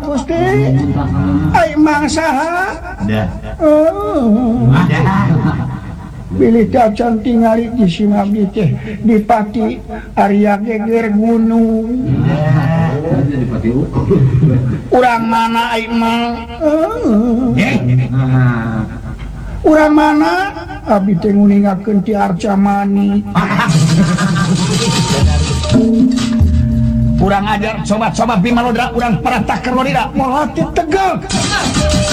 Gusti ai mangsaha pilih dacan tingali di Simabdi teh dipati Arya geger gunung urang mana ai mah urang mana abdi teh nguningakeun ti Arcamani kurang ajar coba-coba bimalodra urang para taker lodira moal hati tegel